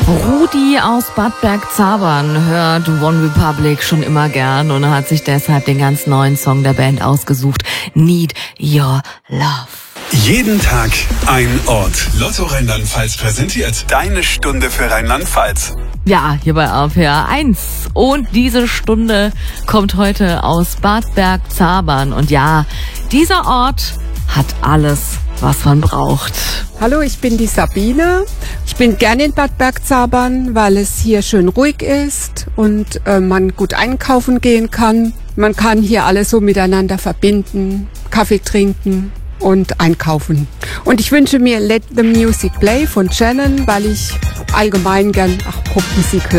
Rudi aus Bad Bergzabern hört One Republic schon immer gern und hat sich deshalb den ganz neuen Song der Band ausgesucht. Need Your Love. Jeden Tag ein Ort. Lotto Rheinland-Pfalz präsentiert deine Stunde für Rheinland-Pfalz. Ja, hier bei RPR 1. Und diese Stunde kommt heute aus Bad Bergzabern. Und ja, dieser Ort hat alles, was man braucht. Hallo, ich bin die Sabine. Ich bin gerne in Bad Bergzabern, weil es hier schön ruhig ist und man gut einkaufen gehen kann. Man kann hier alles so miteinander verbinden, Kaffee trinken und einkaufen. Und ich wünsche mir Let the Music Play von Shannon, weil ich allgemein gern Popmusik höre.